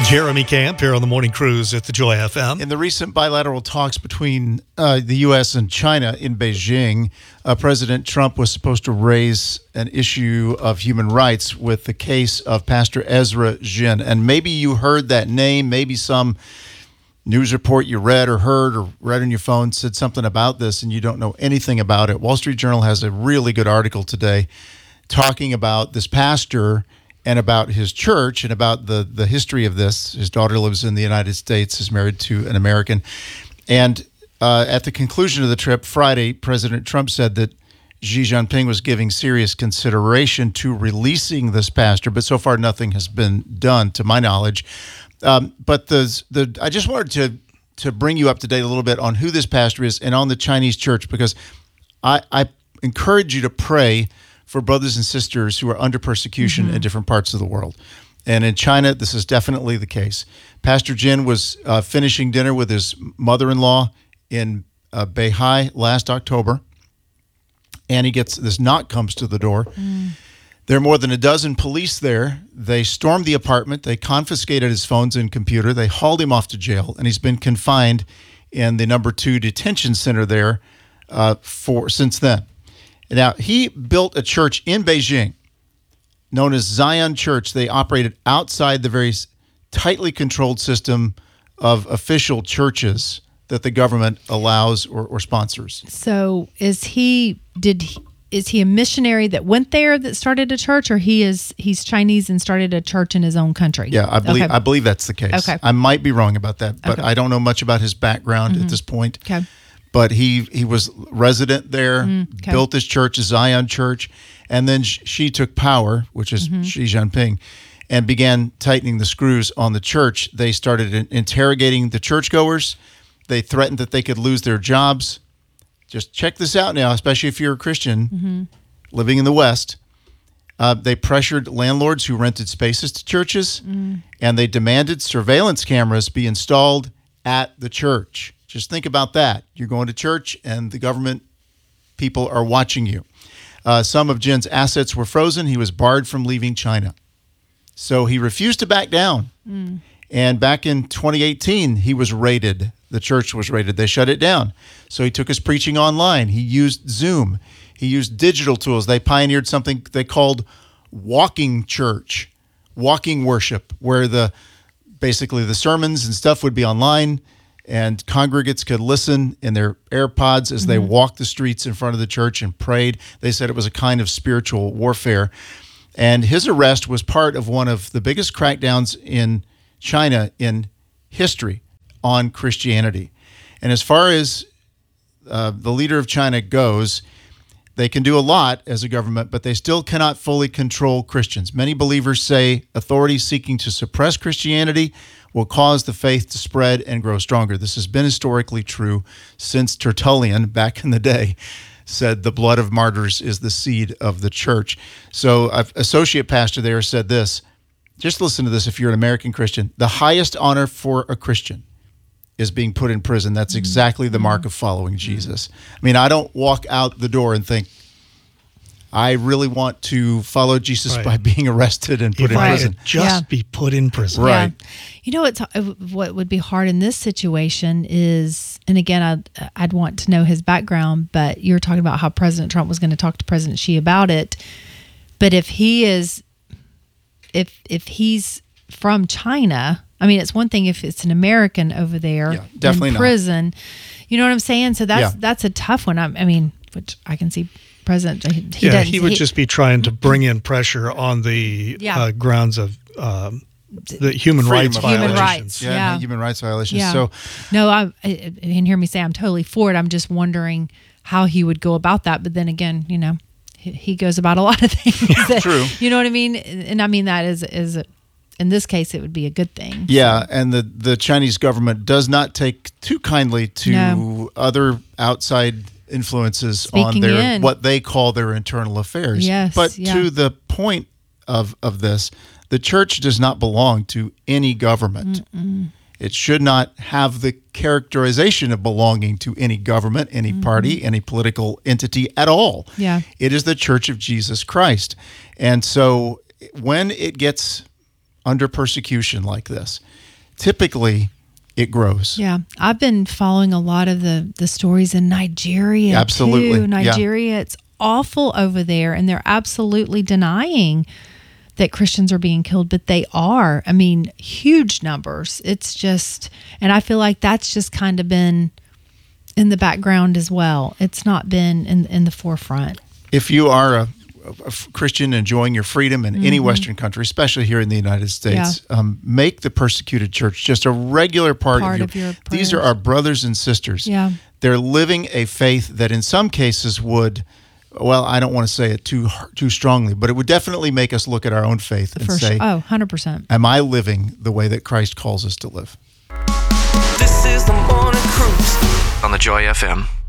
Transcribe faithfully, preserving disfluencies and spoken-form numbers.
Jeremy Camp here on the Morning Cruise at the Joy F M. In the recent bilateral talks between uh, the U S and China in Beijing, uh, President Trump was supposed to raise an issue of human rights with the case of Pastor Ezra Jin. And maybe you heard that name, maybe some news report you read or heard or read on your phone said something about this and you don't know anything about it. Wall Street Journal has a really good article today talking about this pastor and about his church and about the, the history of this. His daughter lives in the United States, is married to an American. And uh, at the conclusion of the trip Friday, President Trump said that Xi Jinping was giving serious consideration to releasing this pastor, but so far nothing has been done, to my knowledge. Um, but the the I just wanted to to bring you up to date a little bit on who this pastor is and on the Chinese church, because I, I encourage you to pray for brothers and sisters who are under persecution mm-hmm. in different parts of the world. And in China, this is definitely the case. Pastor Jin was uh, finishing dinner with his mother-in-law in uh, Beihai last October, and he gets this knock comes to the door. Mm. There are more than a dozen police there. They stormed the apartment. They confiscated his phones and computer. They hauled him off to jail, and he's been confined in the number two detention center there uh, for since then. Now, he built a church in Beijing known as Zion Church. They operated outside the very tightly controlled system of official churches that the government allows or, or sponsors. So is he, did he, is he a missionary that went there that started a church, or he is, he's Chinese and started a church in his own country? Yeah, I believe, okay. I believe that's the case. Okay. I might be wrong about that, but okay. I don't know much about his background mm-hmm. at this point. Okay. But he, he was resident there, mm, okay. built his church, Zion Church, and then she took power, which is mm-hmm. Xi Jinping, and began tightening the screws on the church. They started interrogating the churchgoers. They threatened that they could lose their jobs. Just check this out now, especially if you're a Christian mm-hmm. living in the West. Uh, they pressured landlords who rented spaces to churches, mm. and they demanded surveillance cameras be installed at the church. Just think about that. You're going to church and the government people are watching you. Uh, some of Jin's assets were frozen. He was barred from leaving China. So he refused to back down. Mm. And back in twenty eighteen, he was raided. The church was raided. They shut it down. So he took his preaching online. He used Zoom. He used digital tools. They pioneered something they called walking church, walking worship, where the basically the sermons and stuff would be online, and congregates could listen in their AirPods as mm-hmm. they walked the streets in front of the church and prayed. They said it was a kind of spiritual warfare. And his arrest was part of one of the biggest crackdowns in China in history on Christianity. And as far as uh, the leader of China goes, they can do a lot as a government, but they still cannot fully control Christians. Many believers say authorities seeking to suppress Christianity will cause the faith to spread and grow stronger. This has been historically true since Tertullian, back in the day, said the blood of martyrs is the seed of the church. So an associate pastor there said this, just listen to this if you're an American Christian, the highest honor for a Christian is being put in prison. That's exactly the mark of following Jesus. I mean, I don't walk out the door and think, I really want to follow Jesus right. by being arrested and put if in I prison. Could just yeah. be put in prison. Right. Yeah. You know, it's what would be hard in this situation is, and again, I'd, I'd want to know his background, but you're talking about how President Trump was going to talk to President Xi about it. But if he is, if if he's from China, I mean, it's one thing if it's an American over there yeah, definitely in prison. Not. You know what I'm saying? So that's yeah. that's a tough one. I, I mean, which I can see President. He yeah, he would he, just be trying to bring in pressure on the yeah. uh, grounds of um, the human rights human violations. Rights, yeah, yeah. human rights violations. Yeah. So, no, I, I and hear me say I'm totally for it. I'm just wondering how he would go about that. But then again, you know, he, he goes about a lot of things. that, True. You know what I mean? And I mean that is is in this case, it would be a good thing. Yeah, so. and the, the Chinese government does not take too kindly to no. other outside influences Speaking on their in. what they call their internal affairs. Yes, but yeah. to the point of of this, the church does not belong to any government. Mm-mm. It should not have the characterization of belonging to any government, any mm-hmm. party, any political entity at all. Yeah. It is the Church of Jesus Christ. And so when it gets under persecution like this, typically it grows. Yeah, I've been following a lot of the the stories in Nigeria. Absolutely. too. Nigeria, yeah. It's awful over there, and they're absolutely denying that Christians are being killed, but they are. I mean, huge numbers. It's just, and I feel like that's just kind of been in the background as well. It's not been in in the forefront. If you are a, a Christian enjoying your freedom in mm-hmm. any Western country, especially here in the United States, yeah. um, make the persecuted church just a regular part, part of, your, of your These are our brothers and sisters. Yeah. They're living a faith that in some cases would, well, I don't want to say it too too strongly, but it would definitely make us look at our own faith and For say, sure. Oh, one hundred percent. Am I living the way that Christ calls us to live? This is the morning cruise on the Joy F M.